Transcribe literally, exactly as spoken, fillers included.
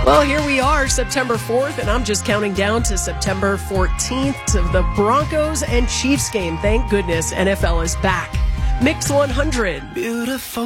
Well, here we are, September fourth, and I'm just counting down to September fourteenth to the Broncos and Chiefs game. Thank goodness N F L is back. Mix one hundred. Beautiful.